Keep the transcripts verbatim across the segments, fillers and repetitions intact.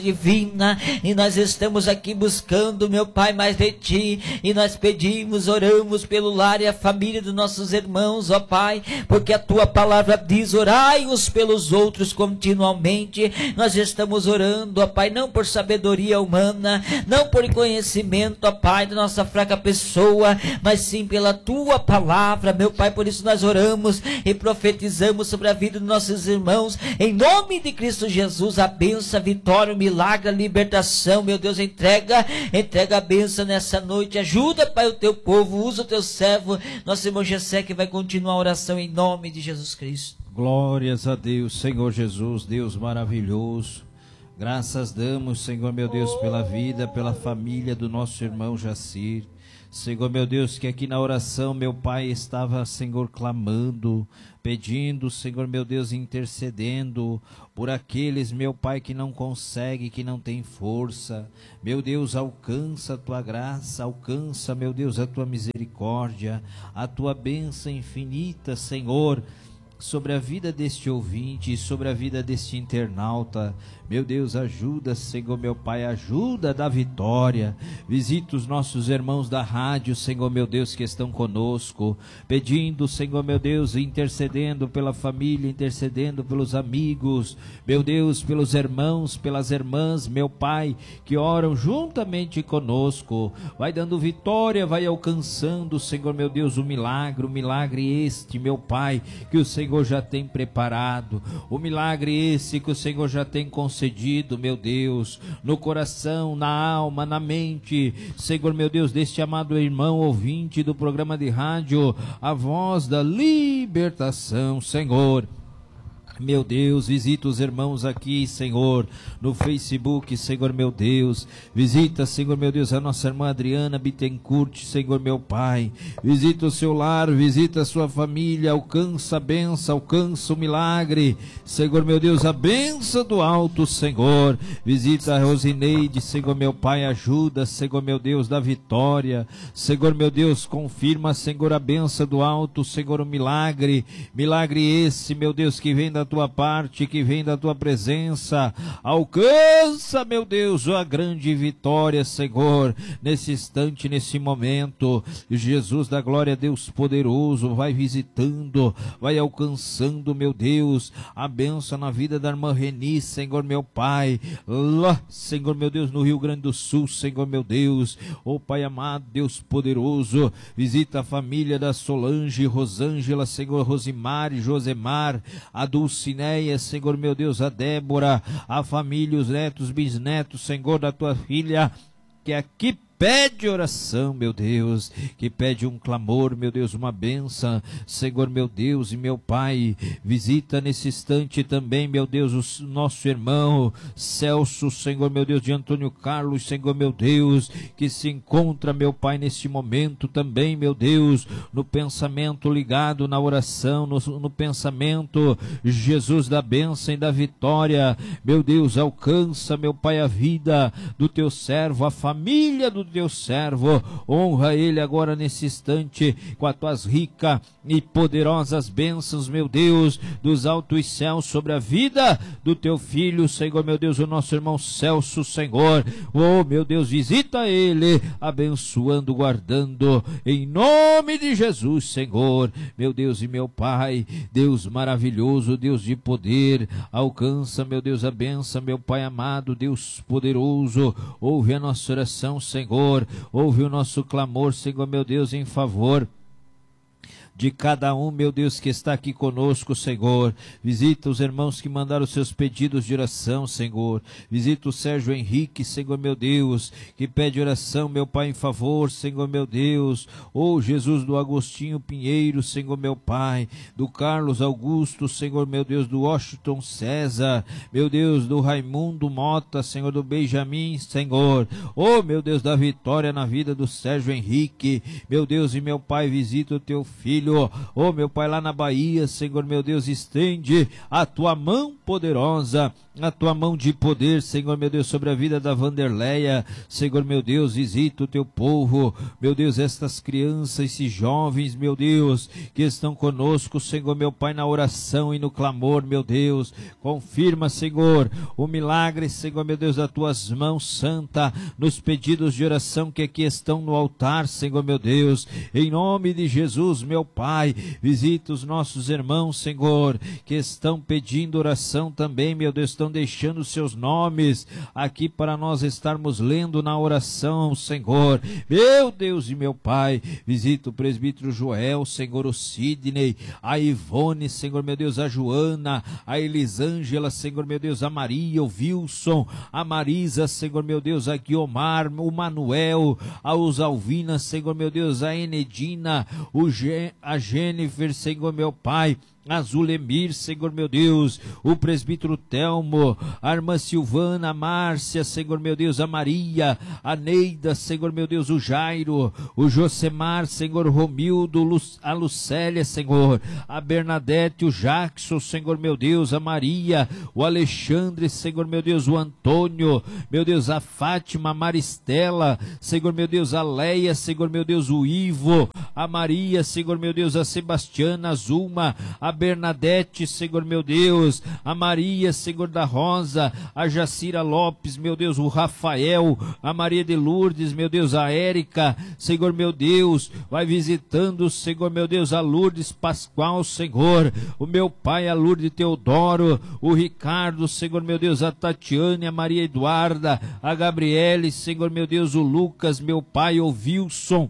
divina, e nós estamos aqui buscando, meu Pai, mais de Ti, e nós pedimos, oramos pelo lar e a família dos nossos irmãos, ó Pai, porque a Tua palavra diz, orai uns pelos outros continuamente. Nós estamos orando, ó Pai, não por sabedoria humana, não por conhecimento, ó Pai, da nossa fraca pessoa, mas sim pela Tua palavra, meu Pai. Por isso nós oramos e profetizamos sobre a vida dos nossos irmãos, em nome de Cristo Jesus, a bênção, a vitória, o milagre, a libertação, meu Deus, entrega, entrega a bênção nessa noite, ajuda, Pai, o Teu povo, usa o Teu servo, nosso irmão Gessé, que vai continuar a oração em nome de Jesus Cristo. Glórias a Deus, Senhor Jesus, Deus maravilhoso, graças damos, Senhor meu Deus, pela vida, pela família do nosso irmão Jacir. Senhor meu Deus, que aqui na oração meu Pai estava, Senhor, clamando, pedindo, Senhor meu Deus, intercedendo por aqueles, meu Pai, que não consegue, que não tem força. Meu Deus, alcança a Tua graça, alcança, meu Deus, a Tua misericórdia, a Tua bênção infinita, Senhor, sobre a vida deste ouvinte, sobre a vida deste internauta. Meu Deus, ajuda, Senhor meu Pai, ajuda da vitória. Visita os nossos irmãos da rádio, Senhor meu Deus, que estão conosco, pedindo, Senhor meu Deus, intercedendo pela família, intercedendo pelos amigos, meu Deus, pelos irmãos, pelas irmãs, meu Pai, que oram juntamente conosco. Vai dando vitória, vai alcançando, Senhor meu Deus, o milagre, o milagre este, meu Pai, que o Senhor já tem preparado, o milagre esse que o Senhor já tem concedido, meu Deus, no coração, na alma, na mente, Senhor meu Deus, deste amado irmão ouvinte do programa de rádio, a voz da libertação, Senhor. Meu Deus, visita os irmãos aqui, Senhor, no Facebook, Senhor meu Deus, visita, Senhor meu Deus, a nossa irmã Adriana Bittencourt, Senhor meu Pai, visita o seu lar, visita a sua família, alcança a benção, alcança o milagre, Senhor meu Deus, a benção do alto, Senhor, visita a Rosineide, Senhor meu Pai, ajuda, Senhor meu Deus, da vitória, Senhor meu Deus, confirma, Senhor, a benção do alto, Senhor, o milagre, milagre esse, meu Deus, que vem da Tua parte, que vem da Tua presença, alcança, meu Deus, a grande vitória, Senhor, nesse instante, nesse momento. Jesus da glória, Deus poderoso, vai visitando, vai alcançando, meu Deus, a bênção na vida da irmã Reni, Senhor meu Pai, lá, Senhor meu Deus, no Rio Grande do Sul, Senhor meu Deus, ô Pai amado, Deus poderoso, visita a família da Solange, Rosângela, Senhor, Rosimar, Josemar, a Dulce Cineia, Senhor meu Deus, a Débora, a família, os netos, bisnetos, Senhor, da Tua filha, que aqui pede oração, meu Deus, que pede um clamor, meu Deus, uma bênção, Senhor meu Deus e meu Pai, visita nesse instante também, meu Deus, o nosso irmão Celso, Senhor meu Deus, de Antônio Carlos, Senhor meu Deus, que se encontra, meu Pai, neste momento também, meu Deus, no pensamento ligado na oração, no, no pensamento, Jesus, da bênção e da vitória, meu Deus, alcança, meu Pai, a vida do Teu servo, a família do Teu servo, honra ele agora nesse instante com as Tuas ricas e poderosas bênçãos, meu Deus, dos altos céus sobre a vida do Teu filho, Senhor meu Deus, o nosso irmão Celso, Senhor, oh meu Deus, visita ele, abençoando, guardando, em nome de Jesus, Senhor, meu Deus e meu Pai, Deus maravilhoso, Deus de poder, alcança, meu Deus, a bênção, meu Pai amado, Deus poderoso, ouve a nossa oração, Senhor, ouve o nosso clamor, Senhor meu Deus, em favor de cada um, meu Deus, que está aqui conosco, Senhor. Visita os irmãos que mandaram seus pedidos de oração, Senhor. Visita o Sérgio Henrique, Senhor meu Deus, que pede oração, meu Pai, em favor, Senhor meu Deus. Oh, Jesus, do Agostinho Pinheiro, Senhor meu Pai, do Carlos Augusto, Senhor meu Deus, do Washington César, meu Deus, do Raimundo Mota, Senhor, do Benjamin, Senhor. Oh, meu Deus, da vitória na vida do Sérgio Henrique, meu Deus e meu Pai, visita o Teu filho, oh meu Pai, lá na Bahia, Senhor meu Deus, estende a Tua mão poderosa a tua mão de poder, Senhor meu Deus, sobre a vida da Vanderleia. Senhor meu Deus, visita o teu povo, meu Deus, estas crianças, esses jovens, meu Deus, que estão conosco, Senhor meu Pai, na oração e no clamor, meu Deus. Confirma, Senhor, o milagre, Senhor meu Deus, das tuas mãos santa, nos pedidos de oração que aqui estão no altar, Senhor meu Deus, em nome de Jesus, meu Pai. Visita os nossos irmãos, Senhor, que estão pedindo oração também, meu Deus, estão deixando seus nomes aqui para nós estarmos lendo na oração, Senhor. Meu Deus e meu Pai, visita o presbítero Joel, Senhor, o Sidney, a Ivone, Senhor meu Deus, a Joana, a Elisângela, Senhor meu Deus, a Maria, o Wilson, a Marisa, Senhor meu Deus, a Guiomar, o Manuel, a Usalvina, Senhor meu Deus, a Enedina, o Ge a Jennifer, Senhor meu Pai, a Zulemir, Senhor meu Deus, o presbítero Telmo, a irmã Silvana, a Márcia, Senhor meu Deus, a Maria, a Neida, Senhor meu Deus, o Jairo, o Josemar, Senhor Romildo, a Lucélia, Senhor, a Bernadette, o Jackson, Senhor meu Deus, a Maria, o Alexandre, Senhor meu Deus, o Antônio, meu Deus, a Fátima, a Maristela, Senhor meu Deus, a Leia, Senhor meu Deus, o Ivo, a Maria, Senhor meu Deus, a Sebastiana, a Zulma, a Bernadette, Senhor meu Deus, a Maria, Senhor da Rosa, a Jacira Lopes, meu Deus, o Rafael, a Maria de Lourdes, meu Deus, a Érica, Senhor meu Deus, vai visitando, Senhor meu Deus, a Lourdes Pascoal, Senhor, o meu pai, a Lourdes Teodoro, o Ricardo, Senhor meu Deus, a Tatiane, a Maria Eduarda, a Gabriele, Senhor meu Deus, o Lucas, meu pai, o Wilson.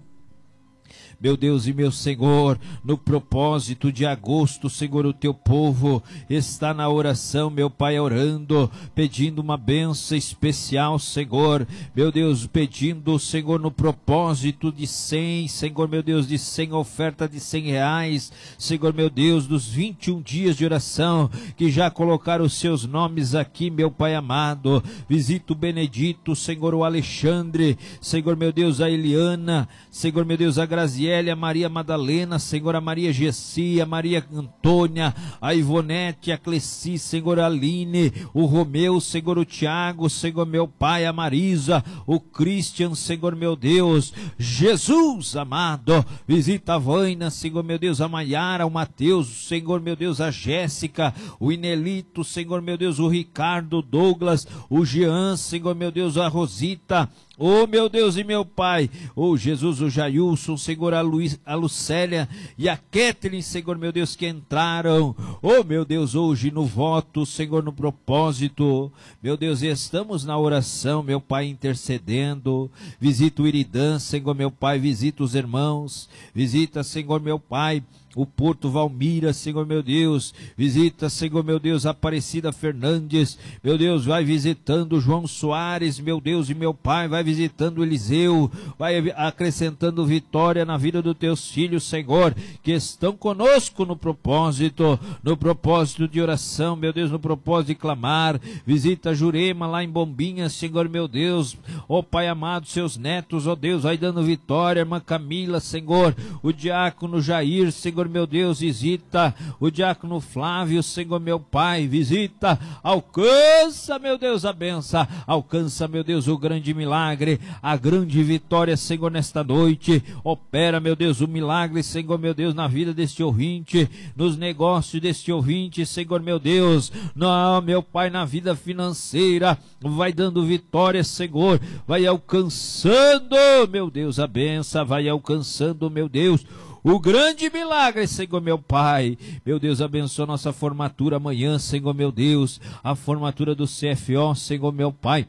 Meu Deus e meu Senhor, no propósito de agosto, Senhor, o teu povo está na oração, meu Pai, orando, pedindo uma bênção especial, Senhor, meu Deus, pedindo, Senhor, no propósito de cem, Senhor, meu Deus, de cem oferta de cem reais, Senhor, meu Deus, dos vinte e um dias de oração, que já colocaram os seus nomes aqui, meu Pai amado. Visita o Benedito, Senhor, o Alexandre, Senhor, meu Deus, a Eliana, Senhor, meu Deus, a Graziela, a Maria Madalena, Senhor, a Maria Gessi, a Maria Antônia, a Ivonete, a Cleci, Senhor, a Aline, o Romeu, Senhor, o Tiago, Senhor, meu Pai, a Marisa, o Christian, Senhor, meu Deus, Jesus amado, visita a Vaina, Senhor, meu Deus, a Maiara, o Mateus, Senhor, meu Deus, a Jéssica, o Inelito, Senhor, meu Deus, o Ricardo, o Douglas, o Jean, Senhor, meu Deus, a Rosita, oh meu Deus e meu Pai, oh Jesus, o Jailson, Senhor, a, Luiz, a Lucélia e a Kathleen, Senhor meu Deus, que entraram, oh meu Deus, hoje no voto, Senhor, no propósito, meu Deus, estamos na oração, meu Pai, intercedendo. Visita o Iridã, Senhor meu Pai, visita os irmãos, visita, Senhor meu Pai, o Porto Valmira, Senhor meu Deus, visita, Senhor meu Deus, Aparecida Fernandes, meu Deus, vai visitando João Soares, meu Deus e meu Pai, vai visitando Eliseu, vai acrescentando vitória na vida dos teus filhos, Senhor, que estão conosco no propósito, no propósito de oração, meu Deus, no propósito de clamar. Visita Jurema lá em Bombinhas, Senhor meu Deus, ó Pai amado, seus netos, ó Deus, vai dando vitória, irmã Camila, Senhor, o diácono Jair, Senhor meu Deus, visita o diácono Flávio, Senhor meu Pai, visita, alcança, meu Deus, a benção, alcança, meu Deus, o grande milagre, a grande vitória, Senhor, nesta noite. Opera, meu Deus, o milagre, Senhor meu Deus, na vida deste ouvinte, nos negócios deste ouvinte, Senhor meu Deus, não, meu Pai, na vida financeira, vai dando vitória, Senhor, vai alcançando, meu Deus, a benção, vai alcançando, meu Deus, o grande milagre, Senhor meu Pai. Meu Deus, abençoa nossa formatura amanhã, Senhor meu Deus, a formatura do C F O, Senhor meu Pai.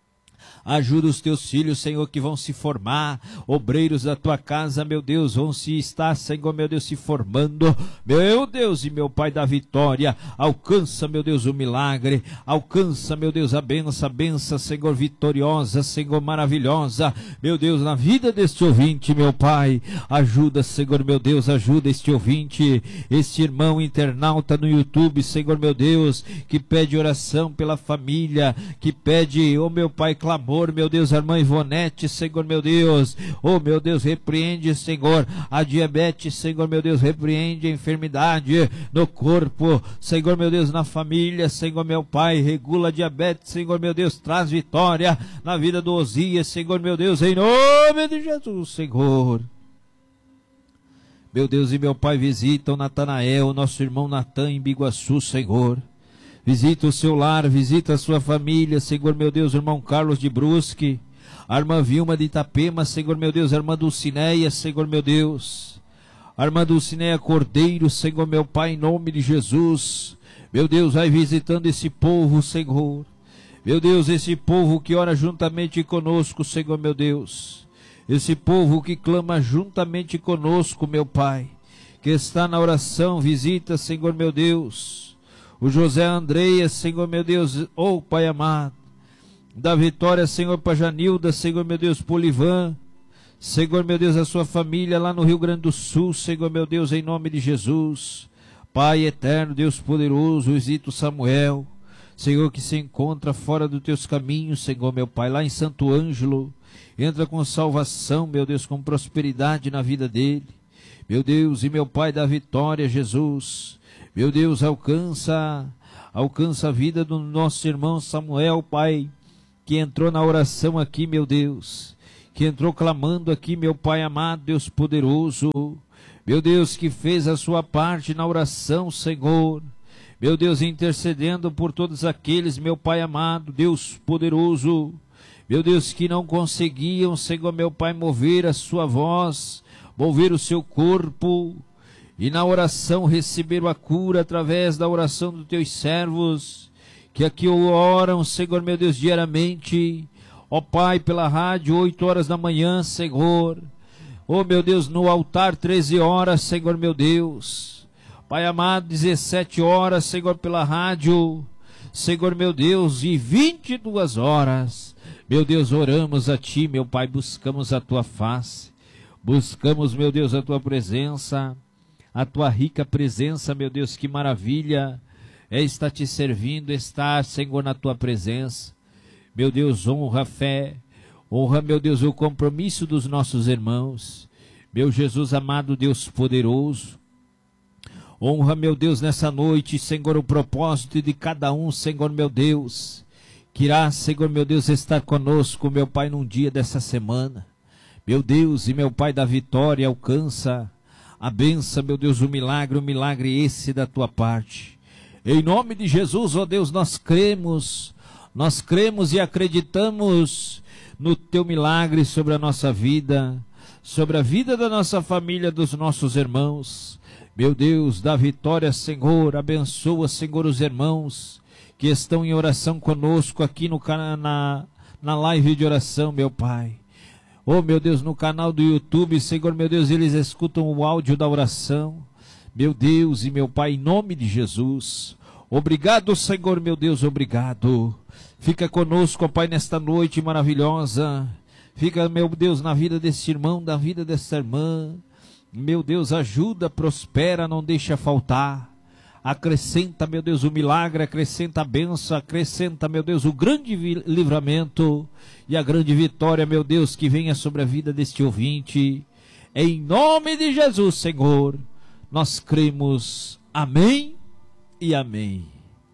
Ajuda os teus filhos, Senhor, que vão se formar, obreiros da tua casa, meu Deus, vão se estar, Senhor, meu Deus, se formando, meu Deus e meu Pai da vitória. Alcança, meu Deus, o milagre, alcança, meu Deus, a benção, a benção, Senhor, vitoriosa, Senhor, maravilhosa, meu Deus, na vida deste ouvinte, meu Pai. Ajuda, Senhor, meu Deus, ajuda este ouvinte, este irmão internauta no YouTube, Senhor, meu Deus, que pede oração pela família, que pede, oh meu Pai, claro, clamor, meu Deus, a irmã Ivonete, Senhor, meu Deus, oh, meu Deus, repreende, Senhor, a diabetes, Senhor, meu Deus, repreende a enfermidade no corpo, Senhor, meu Deus, na família, Senhor, meu Pai, regula a diabetes, Senhor, meu Deus, traz vitória na vida do Osias, Senhor, meu Deus, em nome de Jesus, Senhor. Meu Deus e meu Pai, visita o Natanael, nosso irmão Natan em Biguaçu, Senhor. Visita o seu lar, visita a sua família, Senhor, meu Deus, o irmão Carlos de Brusque, a irmã Vilma de Itapema, Senhor, meu Deus, a irmã Dulcineia, Senhor, meu Deus, a irmã Dulcineia Cordeiro, Senhor, meu Pai, em nome de Jesus. Meu Deus, vai visitando esse povo, Senhor. Meu Deus, esse povo que ora juntamente conosco, Senhor, meu Deus. Esse povo que clama juntamente conosco, meu Pai, que está na oração, visita, Senhor, meu Deus, o José Andreia, Senhor, meu Deus, oh, Pai amado, da vitória, Senhor, para Janilda, Senhor, meu Deus, Polivan, Senhor, meu Deus, a sua família lá no Rio Grande do Sul, Senhor, meu Deus, em nome de Jesus, Pai eterno, Deus poderoso, visita o Samuel, Senhor, que se encontra fora dos teus caminhos, Senhor, meu Pai, lá em Santo Ângelo. Entra com salvação, meu Deus, com prosperidade na vida dele. Meu Deus e meu Pai da vitória, Jesus. Meu Deus, alcança, alcança a vida do nosso irmão Samuel, Pai, que entrou na oração aqui, meu Deus. Que entrou clamando aqui, meu Pai amado, Deus poderoso. Meu Deus, que fez a sua parte na oração, Senhor. Meu Deus, intercedendo por todos aqueles, meu Pai amado, Deus poderoso. Meu Deus, que não conseguiam, Senhor, meu Pai, mover a sua voz, mover o seu corpo, e na oração receberam a cura através da oração dos teus servos, que aqui oram, Senhor, meu Deus, diariamente, ó Pai, pela rádio, oito horas da manhã, Senhor, ó meu Deus, no altar, treze horas, Senhor, meu Deus, Pai amado, dezessete horas, Senhor, pela rádio, Senhor, meu Deus, e vinte e duas horas, meu Deus, oramos a Ti, meu Pai, buscamos a Tua face, buscamos, meu Deus, a Tua presença, a Tua rica presença, meu Deus, que maravilha é estar Te servindo, estar, Senhor, na Tua presença. Meu Deus, honra a fé, honra, meu Deus, o compromisso dos nossos irmãos, meu Jesus amado, Deus poderoso. Honra, meu Deus, nessa noite, Senhor, o propósito de cada um, Senhor, meu Deus, que irá, Senhor, meu Deus, estar conosco, meu Pai, num dia dessa semana. Meu Deus e meu Pai da vitória, alcança a bênção, meu Deus, o milagre, o milagre esse da Tua parte. Em nome de Jesus, ó Deus, nós cremos, nós cremos e acreditamos no Teu milagre sobre a nossa vida, sobre a vida da nossa família, dos nossos irmãos. Meu Deus, da vitória, Senhor, abençoa, Senhor, os irmãos que estão em oração conosco aqui no, na, na live de oração, meu Pai. Oh, meu Deus, no canal do YouTube, Senhor, meu Deus, eles escutam o áudio da oração. Meu Deus e meu Pai, em nome de Jesus. Obrigado, Senhor, meu Deus, obrigado. Fica conosco, ó Pai, nesta noite maravilhosa. Fica, meu Deus, na vida desse irmão, na vida dessa irmã. Meu Deus, ajuda, prospera, não deixa faltar. Acrescenta, meu Deus, o milagre, acrescenta a bênção, acrescenta, meu Deus, o grande livramento e a grande vitória, meu Deus, que venha sobre a vida deste ouvinte. Em nome de Jesus, Senhor, nós cremos. Amém e amém.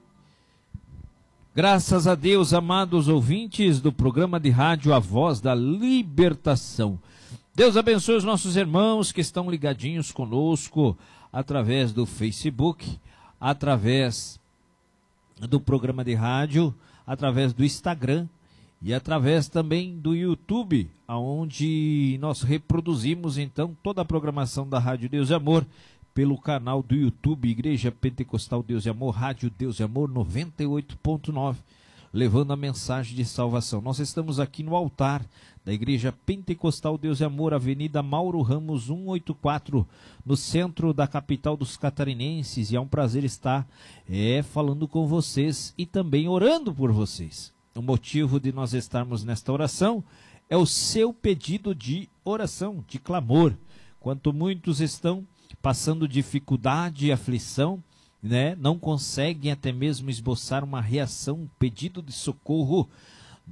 Graças a Deus, amados ouvintes do programa de rádio A Voz da Libertação. Deus abençoe os nossos irmãos que estão ligadinhos conosco através do Facebook, através do programa de rádio, através do Instagram e através também do YouTube, onde nós reproduzimos então toda a programação da Rádio Deus e Amor pelo canal do YouTube Igreja Pentecostal Deus e Amor, Rádio Deus e Amor noventa e oito ponto nove, levando a mensagem de salvação. Nós estamos aqui no altar da Igreja Pentecostal Deus e Amor, Avenida Mauro Ramos cento e oitenta e quatro, no centro da capital dos catarinenses, e é um prazer estar é, falando com vocês e também orando por vocês. O motivo de nós estarmos nesta oração é o seu pedido de oração, de clamor. Quanto muitos estão passando dificuldade e aflição, né, não conseguem até mesmo esboçar uma reação, um pedido de socorro,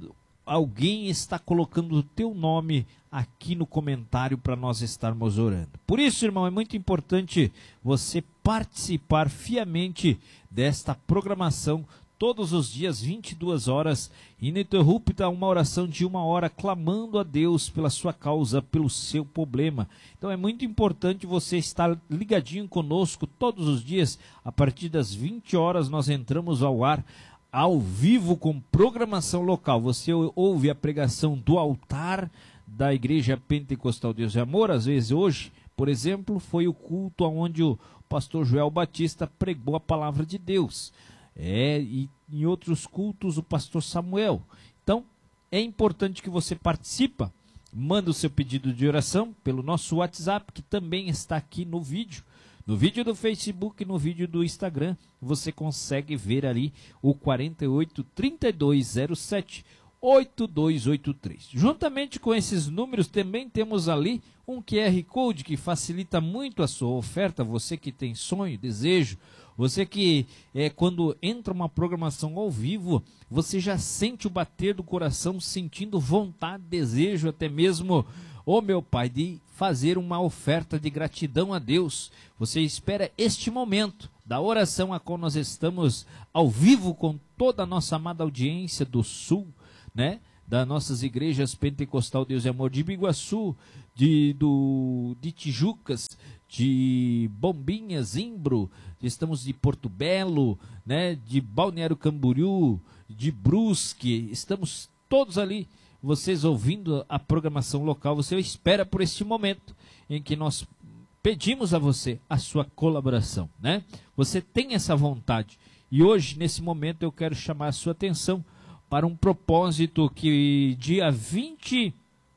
alguém está colocando o teu nome aqui no comentário para nós estarmos orando. Por isso, irmão, é muito importante você participar fiamente desta programação todos os dias, vinte e duas horas, ininterrupta, uma oração de uma hora, clamando a Deus pela sua causa, pelo seu problema. Então é muito importante você estar ligadinho conosco todos os dias. A partir das vinte horas nós entramos ao ar, ao vivo, com programação local. Você ouve a pregação do altar da Igreja Pentecostal Deus e Amor. Às vezes hoje, por exemplo, foi o culto onde o pastor Joel Batista pregou a palavra de Deus. É, e em outros cultos o pastor Samuel. Então é importante que você participe. Manda o seu pedido de oração pelo nosso WhatsApp, que também está aqui no vídeo. No vídeo do Facebook e no vídeo do Instagram, você consegue ver ali o quatro oito, três dois zero sete, oito dois oito três. Juntamente com esses números, também temos ali um Q R Code que facilita muito a sua oferta. Você que tem sonho, desejo, você que, é, quando entra uma programação ao vivo, você já sente o bater do coração, sentindo vontade, desejo, até mesmo, ô meu Pai, de fazer uma oferta de gratidão a Deus. Você espera este momento da oração a qual nós estamos ao vivo com toda a nossa amada audiência do Sul, né? Das nossas igrejas Pentecostal Deus e Amor de Biguaçu, de, do, de Tijucas, de Bombinhas, Imbro, estamos de Porto Belo, né? De Balneário Camboriú, de Brusque, estamos todos ali, vocês ouvindo a programação local. Você espera por este momento em que nós pedimos a você a sua colaboração, né? Você tem essa vontade, e hoje, nesse momento, eu quero chamar a sua atenção para um propósito que dia vinte,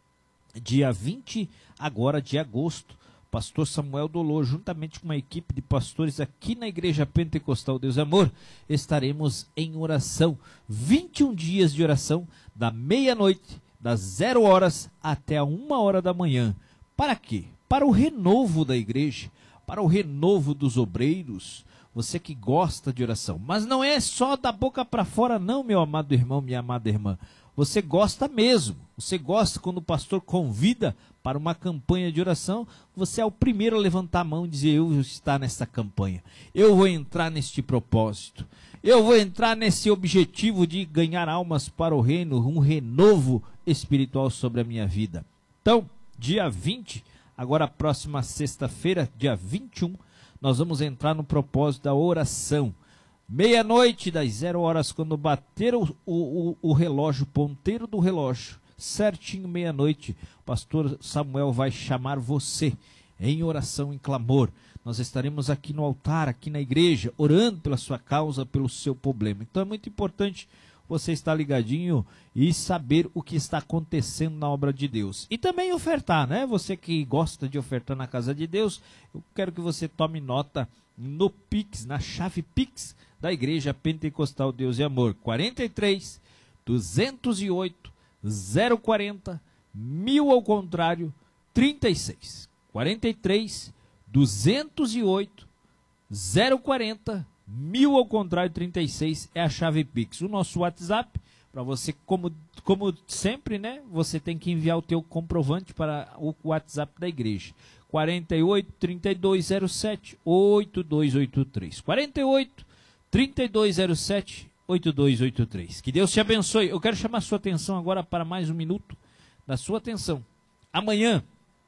dia vinte agora de agosto, pastor Samuel Dolor, juntamente com uma equipe de pastores aqui na Igreja Pentecostal Deus e Amor, estaremos em oração, vinte e um dias de oração, da meia-noite, das zero horas até a uma hora da manhã. Para quê? Para o renovo da igreja, para o renovo dos obreiros. Você que gosta de oração, mas não é só da boca para fora não, meu amado irmão, minha amada irmã. Você gosta mesmo, você gosta quando o pastor convida para uma campanha de oração, você é o primeiro a levantar a mão e dizer: eu vou estar nessa campanha, eu vou entrar neste propósito, eu vou entrar nesse objetivo de ganhar almas para o reino, um renovo espiritual sobre a minha vida. Então, dia vinte, agora próxima sexta-feira, dia vinte e um, nós vamos entrar no propósito da oração. Meia-noite, das zero horas, quando bater o, o, o relógio, o ponteiro do relógio, certinho meia-noite, pastor Samuel vai chamar você em oração, em clamor. Nós estaremos aqui no altar, aqui na igreja, orando pela sua causa, pelo seu problema. Então é muito importante você estar ligadinho e saber o que está acontecendo na obra de Deus. E também ofertar, né? Você que gosta de ofertar na casa de Deus, eu quero que você tome nota no Pix, na chave Pix da Igreja Pentecostal Deus e Amor. quarenta e três, duzentos e oito, zero quarenta, mil ao contrário, trinta e seis. quarenta e três, duzentos e oito, zero quarenta, mil ao contrário, trinta e seis é a chave Pix. O nosso WhatsApp, para você, como, como sempre, né? Você tem que enviar o teu comprovante para o WhatsApp da igreja. quarenta e oito, trinta e dois zero sete, oito dois oito três. quarenta e oito, trinta e dois zero sete, oito dois oito três. Que Deus te abençoe. Eu quero chamar a sua atenção agora para mais um minuto da sua atenção. Amanhã,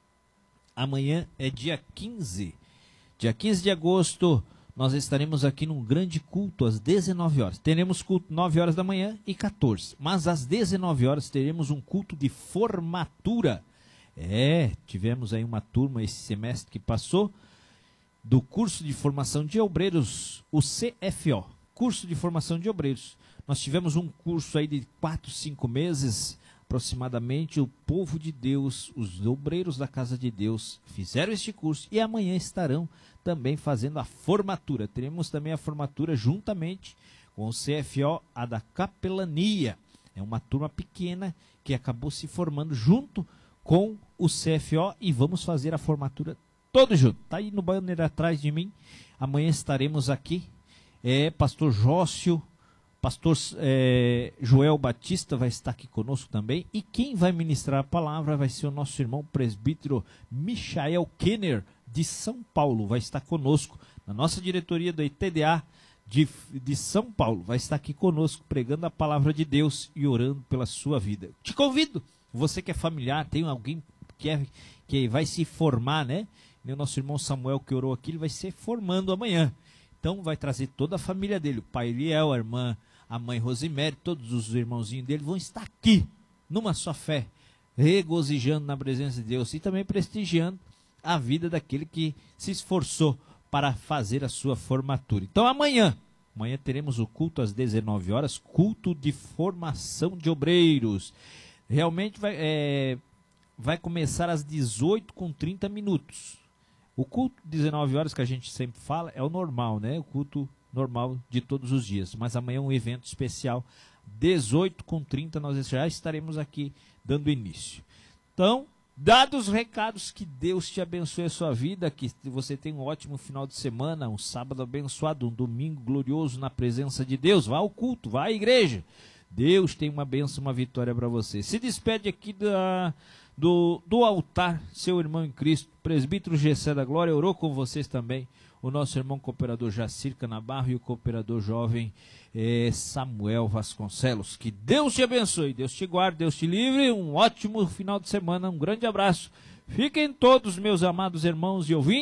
amanhã é dia quinze. Dia quinze de agosto, nós estaremos aqui num grande culto às dezenove horas. Teremos culto nove horas da manhã e quatorze. Mas às dezenove horas teremos um culto de formatura. É, tivemos aí uma turma esse semestre que passou do curso de formação de obreiros, o C F O, curso de formação de obreiros. Nós tivemos um curso aí de quatro, cinco meses aproximadamente. O povo de Deus, os obreiros da casa de Deus fizeram este curso e amanhã estarão também fazendo a formatura. Teremos também a formatura juntamente com o C F O, a da capelania. É uma turma pequena que acabou se formando junto com o C F O e vamos fazer a formatura todos juntos. Está aí no banner atrás de mim. Amanhã estaremos aqui. É, pastor Jócio, pastor é, Joel Batista vai estar aqui conosco também, e quem vai ministrar a palavra vai ser o nosso irmão presbítero Michael Kenner, de São Paulo, vai estar conosco, na nossa diretoria do I T D A de, de São Paulo, vai estar aqui conosco, pregando a palavra de Deus e orando pela sua vida. Te convido, você que é familiar, tem alguém que, é, que vai se formar, né? E o nosso irmão Samuel que orou aqui, ele vai se formando amanhã, então vai trazer toda a família dele, o pai Eliel, a irmã, a mãe Rosemary, todos os irmãozinhos dele vão estar aqui, numa só fé, regozijando na presença de Deus e também prestigiando a vida daquele que se esforçou para fazer a sua formatura. Então amanhã, amanhã teremos o culto às dezenove horas, culto de formação de obreiros. Realmente vai, é, vai começar às dezoito com trinta minutos. O culto dezenove horas que a gente sempre fala é o normal, né? O culto normal de todos os dias, mas amanhã é um evento especial, dezoito com trinta, nós já estaremos aqui dando início. Então, dados os recados, que Deus te abençoe a sua vida, que você tenha um ótimo final de semana, um sábado abençoado, um domingo glorioso na presença de Deus. Vá ao culto, vá à igreja. Deus tem uma bênção, uma vitória para você. Se despede aqui da, do, do altar, seu irmão em Cristo, presbítero Gessé da Glória, orou com vocês também, o nosso irmão cooperador Jacir Canabarro e o cooperador jovem eh, Samuel Vasconcelos. Que Deus te abençoe, Deus te guarde, Deus te livre, um ótimo final de semana, um grande abraço. Fiquem todos, meus amados irmãos e ouvintes.